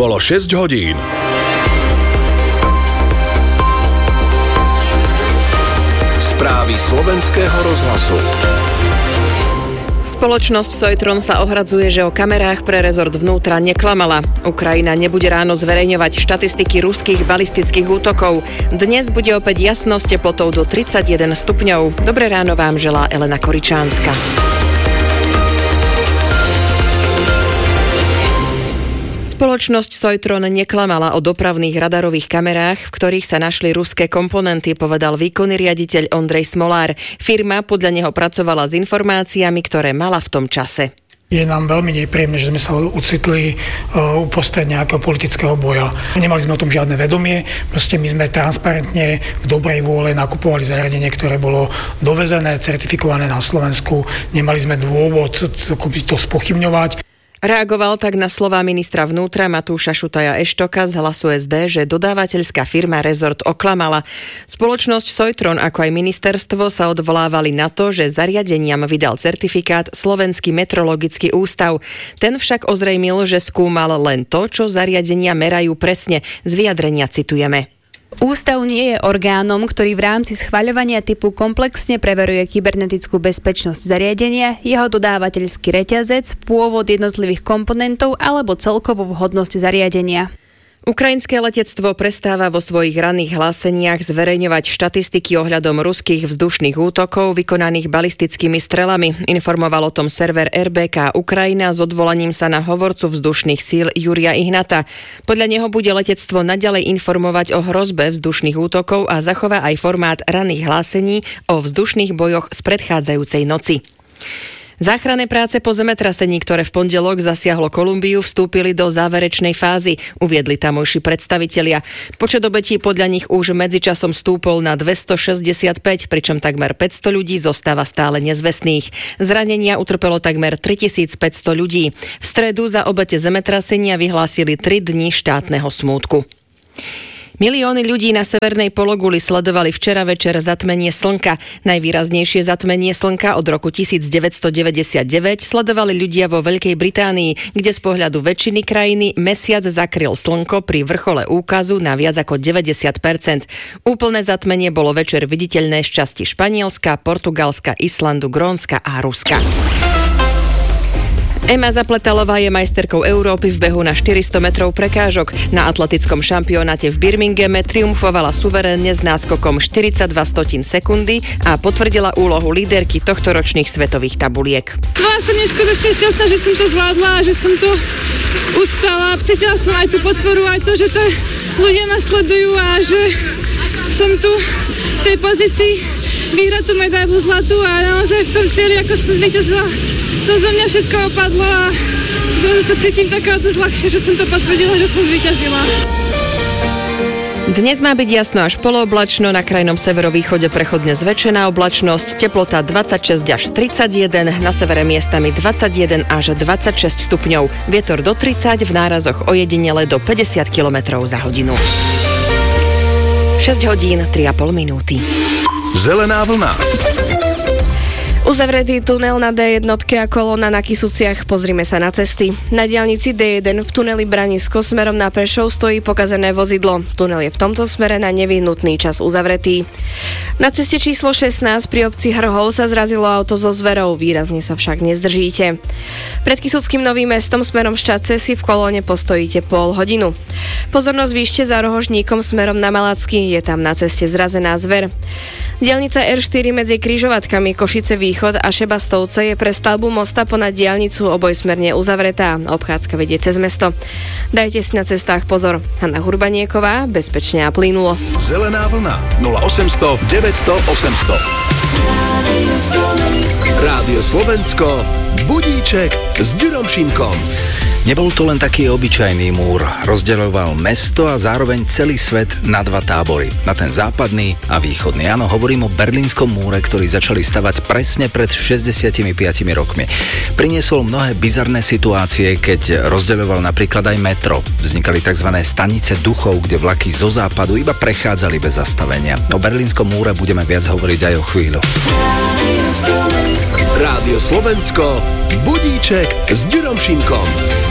Bolo 6 hodín. Správy slovenského rozhlasu. Spoločnosť Sojtron sa ohradzuje, že o kamerách pre rezort vnútra neklamala. Ukrajina nebude ráno zverejňovať štatistiky ruských balistických útokov. Dnes bude opäť jasno s teplotou do 31 stupňov. Dobré ráno vám želá Elena Koričánska. Spoločnosť Sojtron neklamala o dopravných radarových kamerách, v ktorých sa našli ruské komponenty, povedal výkonný riaditeľ Ondrej Smolár. Firma podľa neho pracovala s informáciami, ktoré mala v tom čase. Je nám veľmi nepríjemné, že sme sa ocitli uprostred nejakého politického boja. Nemali sme o tom žiadne vedomie, proste my sme transparentne v dobrej vôle nakupovali zariadenie, ktoré bolo dovezené, certifikované na Slovensku. Nemali sme dôvod to spochybňovať. Reagoval tak na slová ministra vnútra Matúša Šutaja Eštoka z Hlasu SD, že dodávateľská firma Rezort oklamala. Spoločnosť Sojtron ako aj ministerstvo sa odvolávali na to, že zariadeniam vydal certifikát Slovenský metrologický ústav. Ten však ozrejmil, že skúmal len to, čo zariadenia merajú presne. Z vyjadrenia citujeme. Ústav nie je orgánom, ktorý v rámci schvaľovania typu komplexne preveruje kybernetickú bezpečnosť zariadenia, jeho dodávateľský reťazec, pôvod jednotlivých komponentov alebo celkovú vhodnosť zariadenia. Ukrajinské letectvo prestáva vo svojich ranných hláseniach zverejňovať štatistiky ohľadom ruských vzdušných útokov vykonaných balistickými strelami. Informoval o tom server RBK Ukrajina s odvolaním sa na hovorcu vzdušných síl Júria Ihnata. Podľa neho bude letectvo naďalej informovať o hrozbe vzdušných útokov a zachová aj formát ranných hlásení o vzdušných bojoch z predchádzajúcej noci. Záchranné práce po zemetrasení, ktoré v pondelok zasiahlo Kolumbiu, vstúpili do záverečnej fázy, uviedli tamojší predstavitelia. Počet obetí podľa nich už medzičasom stúpol na 265, pričom takmer 500 ľudí zostáva stále nezvestných. Zranenia utrpelo takmer 3500 ľudí. V stredu za obete zemetrasenia vyhlásili 3 dni štátneho smútku. Milióny ľudí na severnej pologuli sledovali včera večer zatmenie slnka. Najvýraznejšie zatmenie slnka od roku 1999 sledovali ľudia vo Veľkej Británii, kde z pohľadu väčšiny krajiny mesiac zakryl slnko pri vrchole úkazu na viac ako 90%. Úplné zatmenie bolo večer viditeľné z časti Španielska, Portugalska, Islandu, Grónska a Ruska. Ema Zapletalová je majsterkou Európy v behu na 400 metrov prekážok. Na atletickom šampionáte v Birminghame triumfovala suverénne s náskokom 42 sekundy a potvrdila úlohu líderky tohtoročných svetových tabuliek. Bola som neskutočne šťastná, že som to zvládla a že som to ustala. Cítila som aj tú podporu, aj to, že to ľudia ma sledujú a že som tu v tej pozícii vyhrať tú medailu zlatú a naozaj v tom cieli, ako som zvíťazila. To zo mňa všetko opadlo a sa cítim taká ľahšie, že som to potvrdila, že som zvíťazila. Dnes má byť jasno až polooblačno, na krajnom severovýchode prechodne zväčšená oblačnosť, teplota 26 až 31, na severe miestami 21 až 26 stupňov, vietor do 30, v nárazoch ojedinele do 50 km za hodinu. 6 hodín, 3,5 minúty. Zelená vlna. Uzavretý tunel na D1 a kolóna na Kysuciach. Pozrime sa na cesty. Na diaľnici D1 v tuneli Branisko smerom na Prešov stojí pokazené vozidlo. Tunel je v tomto smere na nevyhnutný čas uzavretý. Na ceste číslo 16 pri obci Hrhov sa zrazilo auto so zverou. Výrazne sa však nezdržíte. Pred Kysuckým Novým Mestom smerom Ščadce si v kolóne postojíte pol hodinu. Pozornosť výšte za Rohožníkom smerom na Malacky. Je tam na ceste zrazená zver. Diaľnica R4 medzi križovatkami Košice Východ a Šebastovce je pre stavbu mosta ponad diaľnicu obojsmerne uzavretá. Obchádzka vedie cez mesto. Dajte si na cestách pozor. Hanna Hurbanieková, bezpečne a plynulo. Zelená vlna 0800 900 800. Rádio Slovensko, budíček s Ďurom Šimkom. Nebol to len taký obyčajný múr, rozdeľoval mesto a zároveň celý svet na dva tábory, na ten západný a východný. Áno, hovorím o Berlínskom múre, ktorý začali stavať presne pred 65 rokmi. Priniesol mnohé bizarné situácie, keď rozdeľoval napríklad aj metro. Vznikali tzv. Stanice duchov, kde vlaky zo západu iba prechádzali bez zastavenia. O Berlínskom múre budeme viac hovoriť aj o chvíľu. Rádio Slovensko, budíček s Ďurom Šimkom.